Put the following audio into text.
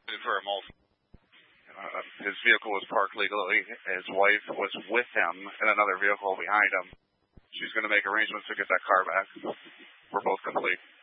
for a multi. His vehicle was parked legally. His wife was with him in another vehicle behind him. She's going to make arrangements to get that car back. We're both complete.